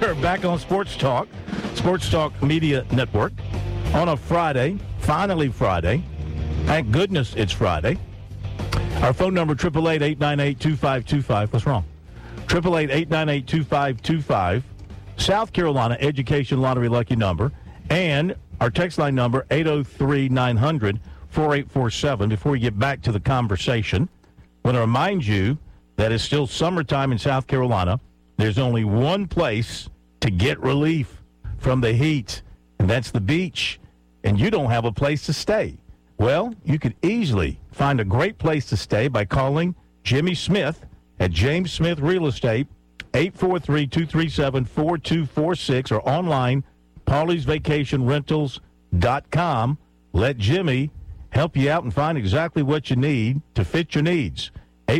We're back on Sports Talk Media Network on a Friday, finally Friday. Thank goodness it's Friday. Our phone number, 888-898-2525. What's wrong? 888-898-2525. South Carolina Education Lottery lucky number. And our text line number, 803-900-4847. Before we get back to the conversation, I want to remind you that it's still summertime in South Carolina. There's only one place to get relief from the heat, and that's the beach. And you don't have a place to stay. Well, you could easily find a great place to stay by calling Jimmy Smith at James Smith Real Estate, 843-237-4246, or online, Paulie'sVacationRentals.com. Let Jimmy help you out and find exactly what you need to fit your needs.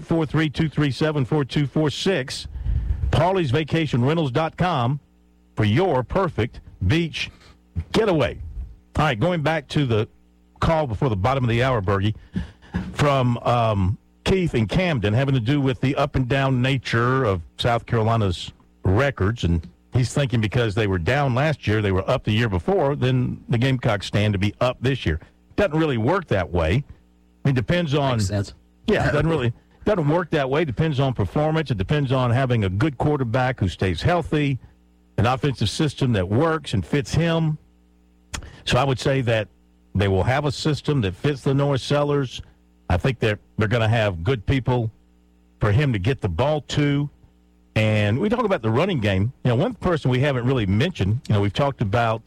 843-237-4246. Paulie'sVacationRentals.com for your perfect beach getaway. All right, going back to the call before the bottom of the hour, Bergie, from Keith in Camden, having to do with the up and down nature of South Carolina's records. And he's thinking because they were down last year, they were up the year before, then the Gamecocks stand to be up this year. Doesn't really work that way. It depends on... Makes sense. Yeah, it doesn't work that way. It depends on performance. It depends on having a good quarterback who stays healthy, an offensive system that works and fits him. So I would say that they will have a system that fits the North Sellers. I think they're going to have good people for him to get the ball to. And we talk about the running game. You know, one person we haven't really mentioned, we've talked about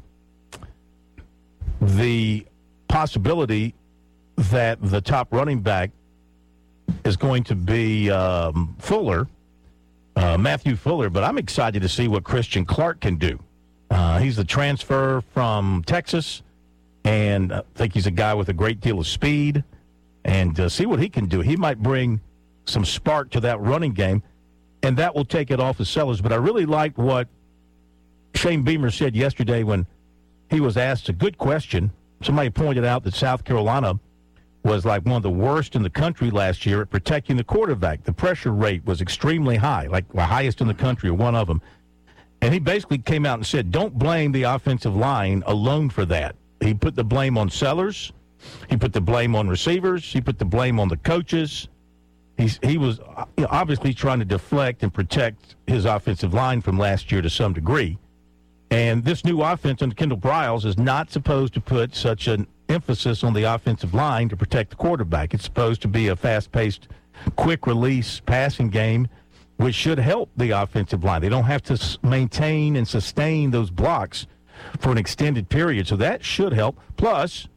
the possibility that the top running back is going to be Fuller, Matthew Fuller, but I'm excited to see what Christian Clark can do. He's the transfer from Texas, and I think he's a guy with a great deal of speed, and see what he can do. He might bring some spark to that running game, and that will take it off the Sellers. But I really liked what Shane Beamer said yesterday when he was asked a good question. Somebody pointed out that South Carolina was like one of the worst in the country last year at protecting the quarterback. The pressure rate was extremely high, like the highest in the country, or one of them. And he basically came out and said, don't blame the offensive line alone for that. He put the blame on Sellers. He put the blame on receivers. He put the blame on the coaches. He was obviously trying to deflect and protect his offensive line from last year to some degree. And this new offense under Kendall Briles is not supposed to put such an emphasis on the offensive line to protect the quarterback. It's supposed to be a fast-paced, quick-release passing game, which should help the offensive line. They don't have to maintain and sustain those blocks for an extended period, so that should help. Plus,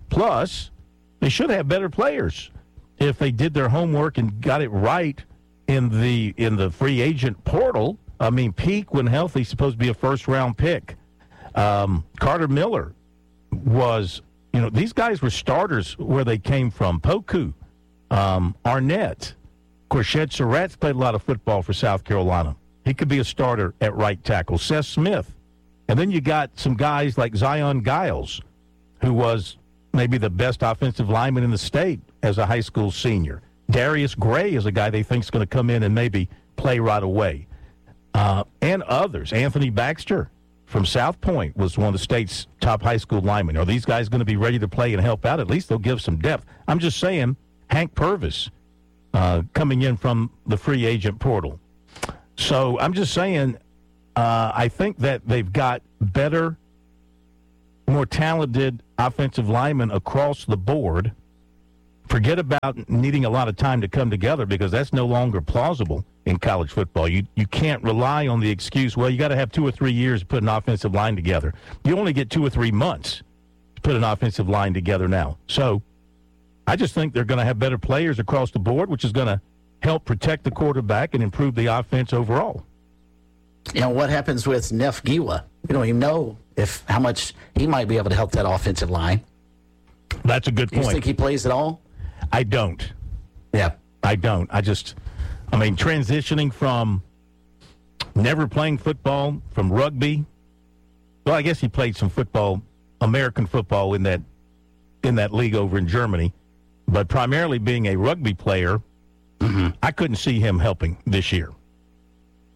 they should have better players if they did their homework and got it right in the free agent portal. I mean, Peak, when healthy, is supposed to be a first-round pick. Carter Miller was, these guys were starters where they came from. Poku, Arnett. Of course, Shed Surratt's played a lot of football for South Carolina. He could be a starter at right tackle. Seth Smith. And then you got some guys like Zion Giles, who was maybe the best offensive lineman in the state as a high school senior. Darius Gray is a guy they think is going to come in and maybe play right away. And others. Anthony Baxter from South Point was one of the state's top high school linemen. Are these guys going to be ready to play and help out? At least they'll give some depth. I'm just saying, Hank Purvis coming in from the free agent portal. So I'm just saying, I think that they've got better, more talented offensive linemen across the board. Forget about needing a lot of time to come together, because that's no longer plausible in college football. You can't rely on the excuse, well, you got to have 2 or 3 years to put an offensive line together. You only get 2 or 3 months to put an offensive line together now. So I just think they're going to have better players across the board, which is going to help protect the quarterback and improve the offense overall. What happens with Neff Giwa? We don't even know how much he might be able to help that offensive line. That's a good point. Do you think he plays at all? I don't. Yeah. I don't. Transitioning from never playing football, from rugby. Well, I guess he played some football, American football in that league over in Germany, but primarily being a rugby player, I couldn't see him helping this year.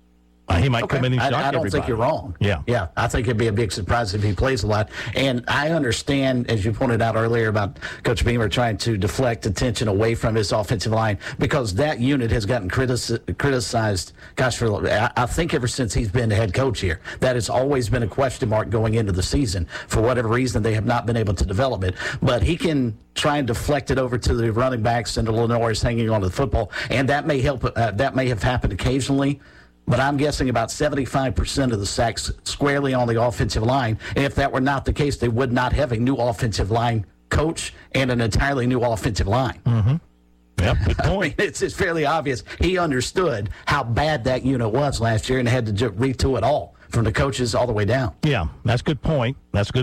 He might come in and shock I don't everybody. think you're wrong. Yeah. I think it'd be a big surprise if he plays a lot. And I understand, as you pointed out earlier, about Coach Beamer trying to deflect attention away from his offensive line, because that unit has gotten criticized. Gosh, I think ever since he's been the head coach here, that has always been a question mark going into the season. For whatever reason, they have not been able to develop it. But he can try and deflect it over to the running backs and the Lenore's hanging on to the football, and that may help. That may have happened occasionally. But I'm guessing about 75% of the sacks squarely on the offensive line. And if that were not the case, they would not have a new offensive line coach and an entirely new offensive line. Mm-hmm. Yep, good point. I mean, it's fairly obvious. He understood how bad that unit was last year and had to retool it all, from the coaches all the way down. Yeah, that's a good point.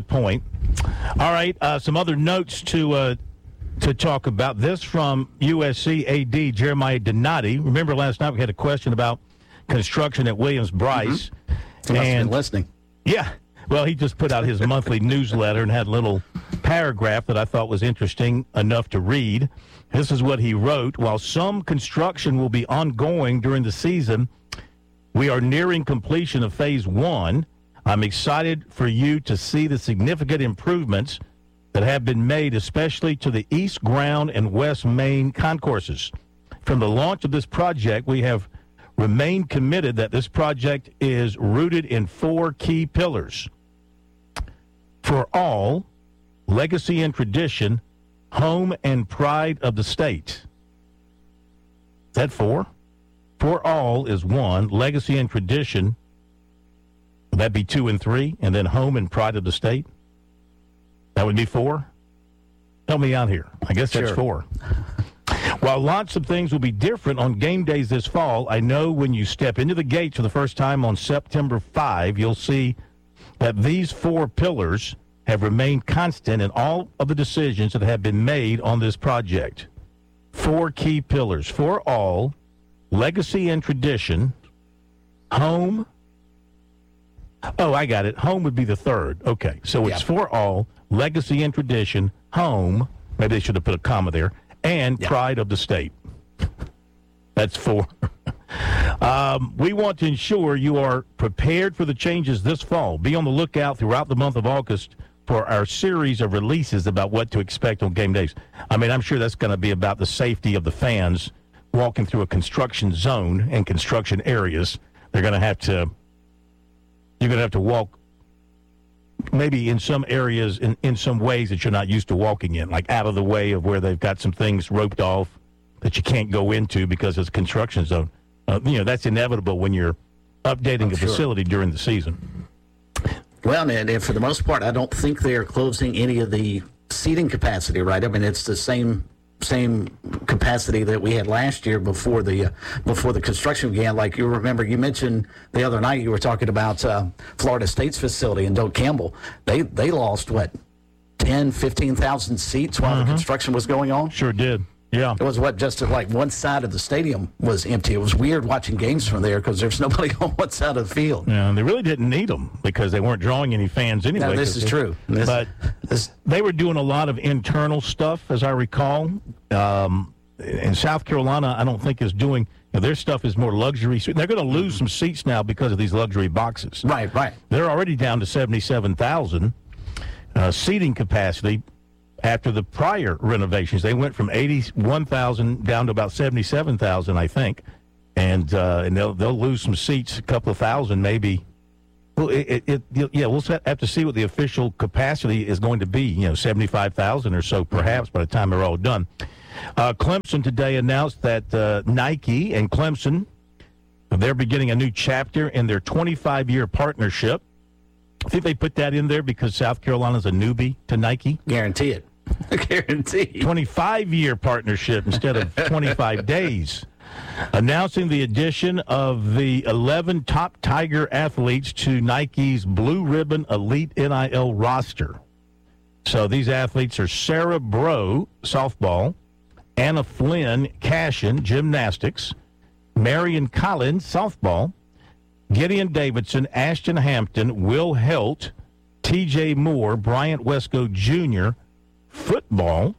All right, some other notes to talk about. This from USC AD Jeremiah Donati. Remember last night we had a question about construction at Williams-Brice. Mm-hmm. He must have been listening. Yeah. Well, he just put out his monthly newsletter and had a little paragraph that I thought was interesting enough to read. This is what he wrote. While some construction will be ongoing during the season, we are nearing completion of Phase 1. I'm excited for you to see the significant improvements that have been made, especially to the East Ground and West Main concourses. From the launch of this project, we have remain committed that this project is rooted in 4 key pillars. For all, legacy and tradition, home and pride of the state. Is that 4? For all is 1, legacy and tradition. Would that be 2 and 3? And then home and pride of the state? That would be 4? Help me out here. I guess that's 4. While lots of things will be different on game days this fall, I know when you step into the gates for the first time on September 5, you'll see that these 4 pillars have remained constant in all of the decisions that have been made on this project. 4 key pillars. For all, legacy and tradition, home. Oh, I got it. Home would be the 3rd. Okay, so it's for all, legacy and tradition, home. Maybe they should have put a comma there. And pride of the state. That's 4. We want to ensure you are prepared for the changes this fall. Be on the lookout throughout the month of August for our series of releases about what to expect on game days. I mean, I'm sure that's going to be about the safety of the fans walking through a construction zone and construction areas. You're going to have to walk maybe in some areas, in some ways that you're not used to walking in, like out of the way of where they've got some things roped off that you can't go into because it's a construction zone. That's inevitable when you're updating a facility during the season. Well, and for the most part, I don't think they're closing any of the seating capacity, right? I mean, it's the same capacity that we had last year before the construction began. Like you remember, you mentioned the other night you were talking about Florida State's facility in Doak Campbell. They lost 15,000 seats while the construction was going on. Sure did. Yeah. It was just like one side of the stadium was empty. It was weird watching games from there because there's nobody on one side of the field. Yeah, and they really didn't need them because they weren't drawing any fans anyway. No, this is true. They were doing a lot of internal stuff, as I recall. In South Carolina, I don't think is doing, their stuff is more luxury. They're going to lose some seats now because of these luxury boxes. Right. They're already down to 77,000 seating capacity. After the prior renovations, they went from 81,000 down to about 77,000, I think, and they'll lose some seats, a couple of thousand maybe. Well, we'll have to see what the official capacity is going to be. 75,000 or so, perhaps, by the time they're all done. Clemson today announced that Nike and Clemson, they're beginning a new chapter in their 25-year partnership. I think they put that in there because South Carolina's a newbie to Nike. Guarantee it. Guarantee. 25-year partnership instead of 25 days. Announcing the addition of the 11 top Tiger athletes to Nike's Blue Ribbon Elite NIL roster. So these athletes are Sarah Breaux, softball, Anna Flynn Cashin, gymnastics, Marion Collins, softball, Gideon Davidson, Ashton Hampton, Will Helt, T.J. Moore, Bryant Wesco Jr., football,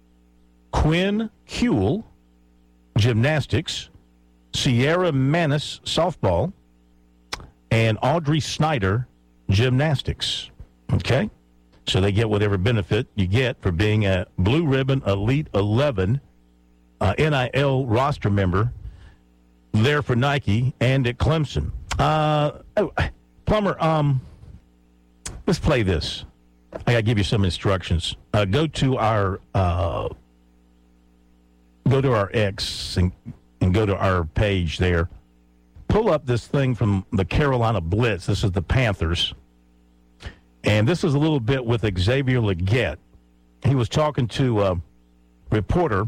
Quinn Hewell, gymnastics, Sierra Manis, softball, and Audrey Snyder Gymnastics. Okay? So they get whatever benefit you get for being a Blue Ribbon Elite 11 NIL roster member there for Nike and at Clemson. Plummer, let's play this. I got to give you some instructions. Go to our X and go to our page there. Pull up this thing from the Carolina Blitz. This is the Panthers. And this is a little bit with Xavier Legette. He was talking to a reporter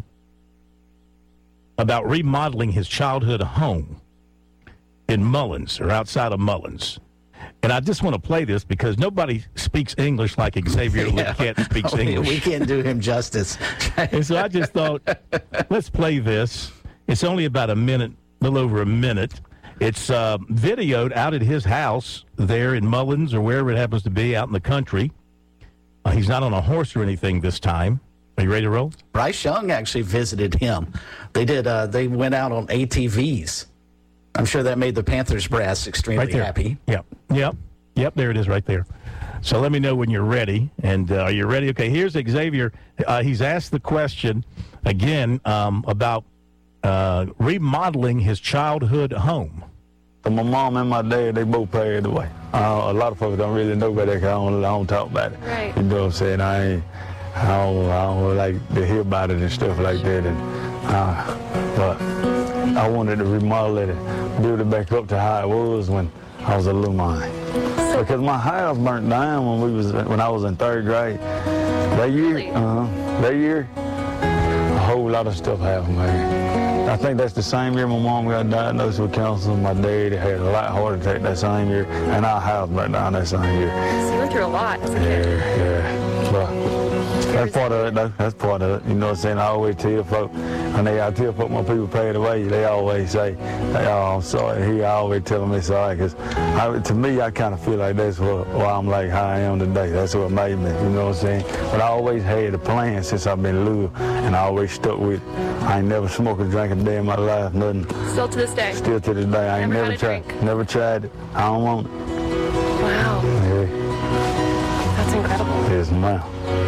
about remodeling his childhood home in Mullins, or outside of Mullins. And I just want to play this because nobody speaks English like Xavier Legette speaks English. We can't do him justice. And so I just thought, let's play this. It's only about a minute, a little over a minute. It's videoed out at his house there in Mullins or wherever it happens to be out in the country. He's not on a horse or anything this time. Are you ready to roll? Bryce Young actually visited him. They did. They went out on ATVs. I'm sure that made the Panthers brass extremely happy. Yep. There it is right there. So let me know when you're ready. And are you ready? Okay, here's Xavier. He's asked the question again about remodeling his childhood home. My mom and my dad, they both passed away. A lot of folks don't really know about that because I don't talk about it. Right. You know what I'm saying? I don't like to hear about it and stuff like that. But I wanted to remodel it and build it back up to how it was when I was a little man. Because my house burnt down when I was in third grade. That year, a whole lot of stuff happened, man. I think that's the same year my mom got diagnosed with cancer. My dad had a lot of heart attack that same year, and our house burnt down that same year. So you went through a lot as a kid. Yeah. But that's part of it, though. That's part of it. You know what I'm saying? I always tell folk, when I tell folk my people passed away, they always say, "Oh, I'm sorry." I always tell them it's sorry because, to me, I kind of feel like that's why I'm like how I am today. That's what made me. You know what I'm saying? But I always had a plan since I've been little, and I always stuck with it. I ain't never smoked or drank a day in my life, nothing. Still to this day? Still to this day. I ain't never tried. Never tried it. I don't want it. Wow. Yeah. That's incredible. Yes, ma'am.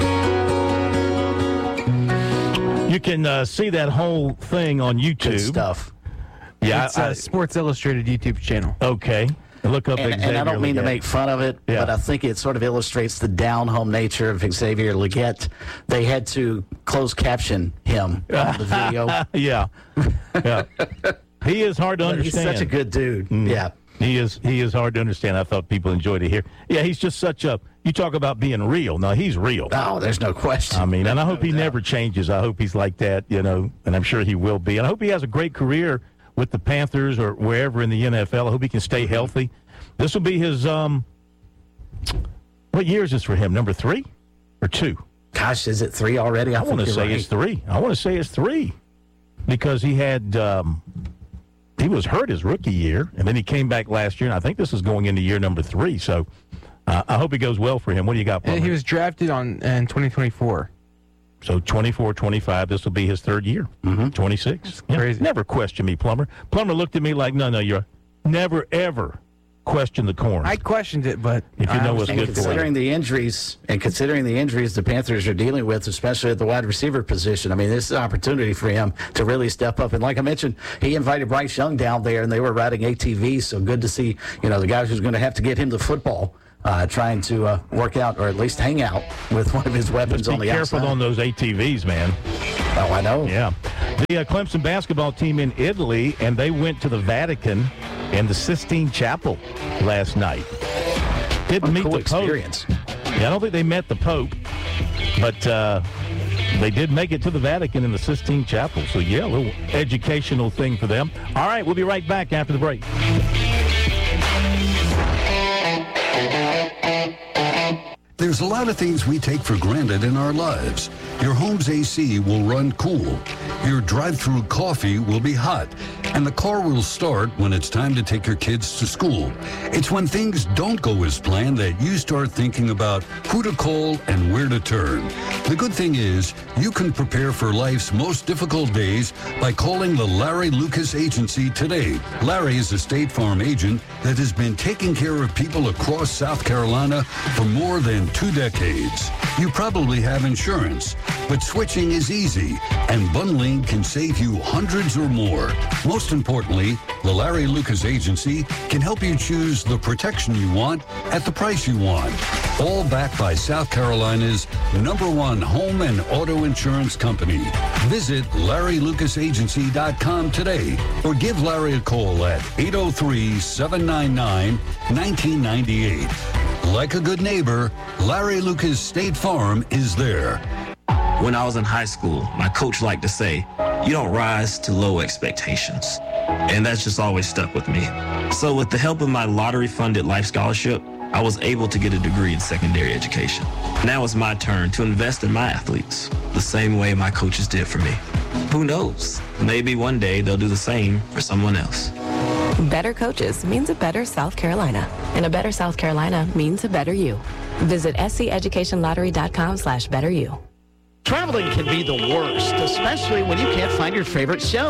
You can see that whole thing on YouTube. Good stuff. Yeah, it's Sports Illustrated YouTube channel. Okay. Look up Xavier and I don't mean Legette. to make fun of it, but I think it sort of illustrates the down-home nature of Xavier Legette. They had to closed caption him on the video. Yeah. He is hard to understand. He's such a good dude. Yeah. He is hard to understand. I thought people enjoyed it here. Yeah, he's just such a, you talk about being real. No, he's real. Oh, there's no question. I mean, and I hope he never changes. I hope he's like that, and I'm sure he will be. And I hope he has a great career with the Panthers or wherever in the NFL. I hope he can stay healthy. This will be his, what year is this for him? Number 3 or 2? Gosh, is it 3 already? I want to say it's 3. I want to say it's 3 because he had, he was hurt his rookie year, and then he came back last year, and I think this is going into year number 3. So I hope it goes well for him. What do you got, Plummer? And he was drafted in 2024. So 24, 25, this will be his 3rd year. 26. Yeah, crazy. Never question me, Plummer. Plummer looked at me like, no, you're never, ever question the corn. I questioned it, but if you know what's good for considering you. the injuries the Panthers are dealing with, especially at the wide receiver position, I mean, this is an opportunity for him to really step up. And like I mentioned, he invited Bryce Young down there, and they were riding ATVs. So good to see, the guy who's going to have to get him the football, trying to work out or at least hang out with one of his weapons on the outside. Be careful on those ATVs, man. Oh, I know. Yeah. The Clemson basketball team in Italy, and they went to the Vatican and the Sistine Chapel last night. Didn't meet cool the Pope. Experience. Yeah, I don't think they met the Pope, but they did make it to the Vatican and the Sistine Chapel. So, yeah, a little educational thing for them. All right, we'll be right back after the break. There's a lot of things we take for granted in our lives. Your home's AC will run cool. your drive-through coffee will be hot, and the car will start when it's time to take your kids to school. It's when things don't go as planned that you start thinking about who to call and where to turn. The good thing is, you can prepare for life's most difficult days by calling the Larry Lucas Agency today. Larry is a State Farm agent that has been taking care of people across South Carolina for more than 2 decades. You probably have insurance, but switching is easy, and bundling can save you hundreds or more. Most importantly, the Larry Lucas Agency can help you choose the protection you want at the price you want. All backed by South Carolina's #1 home and auto insurance company. Visit LarryLucasAgency.com today or give Larry a call at 803-799-1998. Like a good neighbor, Larry Lucas State Farm is there. When I was in high school, my coach liked to say, you don't rise to low expectations. And that's just always stuck with me. So with the help of my lottery-funded life scholarship, I was able to get a degree in secondary education. Now it's my turn to invest in my athletes, the same way my coaches did for me. Who knows? Maybe one day they'll do the same for someone else. Better coaches means a better South Carolina. And a better South Carolina means a better you. Visit SCEducationLottery.com/betteryou. Traveling can be the worst, especially when you can't find your favorite show.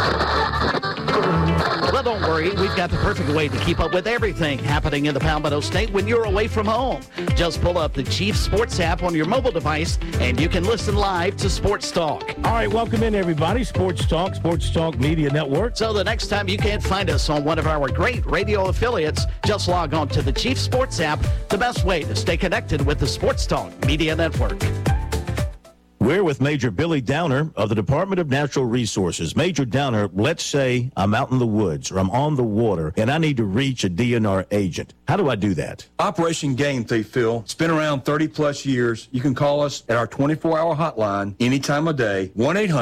Well, don't worry. We've got the perfect way to keep up with everything happening in the Palmetto State when you're away from home. Just pull up the Chief Sports app on your mobile device, and you can listen live to Sports Talk. All right, welcome in, everybody. Sports Talk Media Network. So the next time you can't find us on one of our great radio affiliates, just log on to the Chief Sports app, the best way to stay connected with the Sports Talk Media Network. We're with Major Billy Downer of the Department of Natural Resources. Major Downer, let's say I'm out in the woods or I'm on the water and I need to reach a DNR agent. How do I do that? Operation Game Thief, Phil. It's been around 30-plus years. You can call us at our 24-hour hotline any time of day,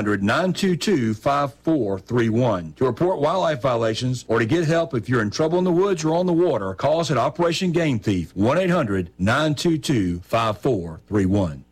1-800-922-5431. To report wildlife violations or to get help if you're in trouble in the woods or on the water, call us at Operation Game Thief, 1-800-922-5431.